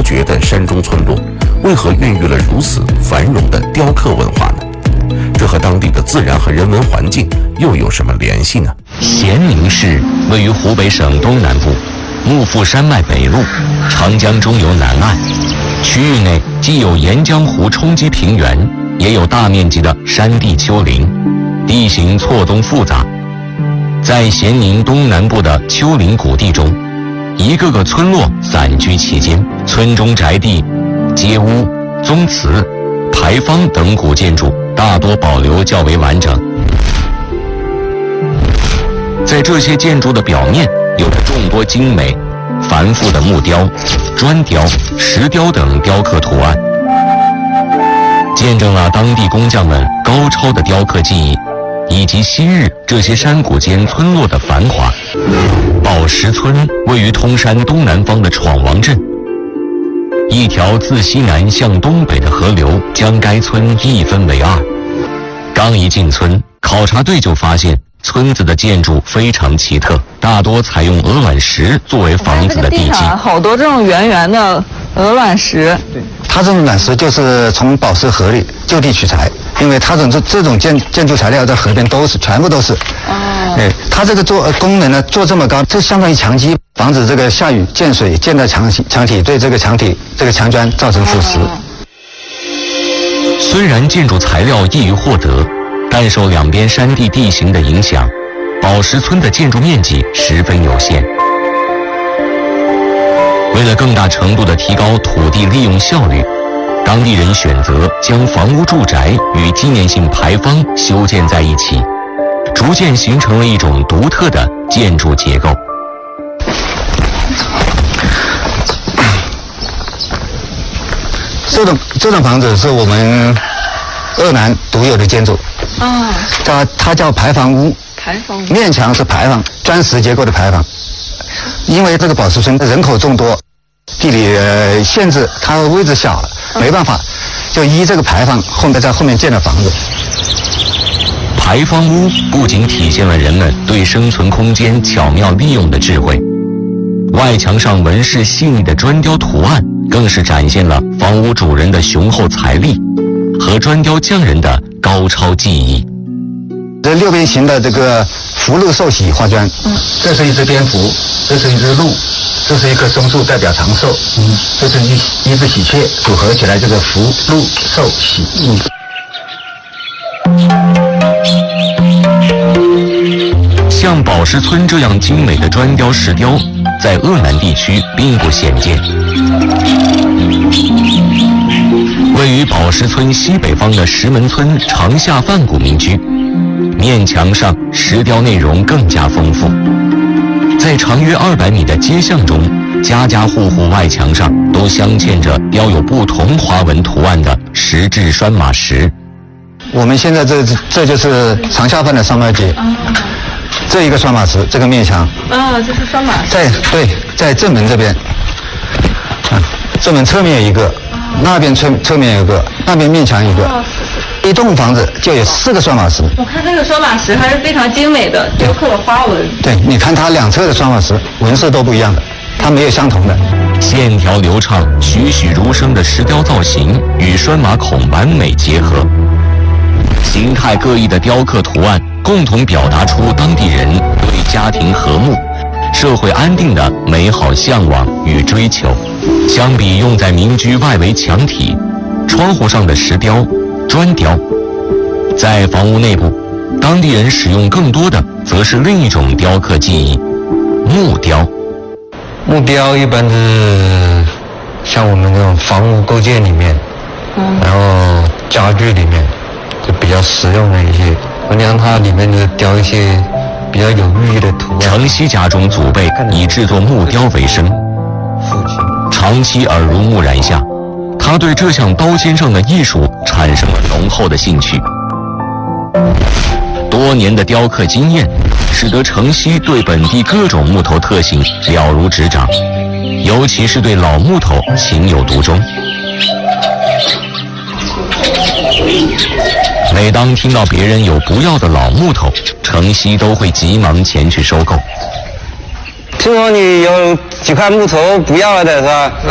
绝的山中村落，为何孕育了如此繁荣的雕刻文化呢？这和当地的自然和人文环境又有什么联系呢？ 咸宁市位于湖北省东南部，幕阜山脉北麓，长江中游南岸。区域内既有沿江湖冲积平原，也有大面积的山地丘陵，地形错综复杂。在咸宁东南部的丘陵谷地中，一个个村落散居其间，村中宅地、街屋、宗祠、牌坊等古建筑大多保留较为完整。在这些建筑的表面，有着众多精美、繁复的木雕、砖雕、石雕等雕刻图案，见证了当地工匠们高超的雕刻技艺，以及昔日这些山谷间村落的繁华。宝石村位于通山东南方的闯王镇，一条自西南向东北的河流将该村一分为二。刚一进村，考察队就发现村子的建筑非常奇特，大多采用鹅卵石作为房子的地基。 好多这种圆圆的鹅卵石。 对，它这种卵石就是从宝石河里就地取材，因为它这种建筑材料在河边全部都是。哦。对，它这个功能呢做这么高，这相当于墙基，防止这个下雨溅水溅在墙体，对这个墙砖造成腐蚀。 虽然建筑材料易于获得，但受两边山地地形的影响，宝石村的建筑面积十分有限。为了更大程度地提高土地利用效率，当地人选择将房屋住宅与纪念性牌坊修建在一起，逐渐形成了一种独特的建筑结构。 这种房子是我们鄂南独有的建筑。它叫牌坊屋，面墙是牌坊，砖石结构的牌坊。因为这个宝石村人口众多，地理限制，它位置小，没办法，就依这个牌坊在后面建了房子。 牌坊屋不仅体现了人们对生存空间巧妙利用的智慧，外墙上纹饰细腻的砖雕图案，更是展现了房屋主人的雄厚财力和砖雕匠人的高超技艺。 这六边形的这个福禄寿喜花砖，这是一只蝙蝠，这是一只鹿，这是一棵松树代表长寿，这是一只喜鹊，组合起来这个福禄寿喜。 像宝石村这样精美的砖雕石雕，在鄂南地区并不鲜见。位于宝石村西北方的石门村长夏范古民居，面墙上石雕内容更加丰富。在长约200米的街巷中，家家户户外墙上都镶嵌着雕有不同花纹图案的石质拴马石。 我们现在这就是长夏范的商贸街。这一个拴马石，这个面墙。 这是拴马石。 在正门这边，正门侧面一个，那边侧面一个，那边面墙一个。一栋房子就有4个拴马石。 我看这个拴马石还是非常精美的，雕刻了花纹。 对，你看它两侧的拴马石纹饰都不一样的，它没有相同的。 线条流畅、栩栩如生的石雕造型与拴马孔完美结合，形态各异的雕刻图案共同表达出当地人对家庭和睦、社会安定的美好向往与追求。相比用在民居外围墙体、窗户上的石雕、砖雕，在房屋内部，当地人使用更多的则是另一种雕刻技艺——木雕。 木雕一般是像我们这种房屋构建里面，然后家具里面就比较实用的一些，我让它里面就雕一些比较有寓意的图案。 城西家中祖辈以制作木雕为生，长期耳濡目染下，他对这项刀尖上的艺术产生了浓厚的兴趣。多年的雕刻经验，使得城西对本地各种木头特性了如指掌，尤其是对老木头情有独钟。每当听到别人有不要的老木头，城西都会急忙前去收购。 听说你有几块木头不要了的是吧？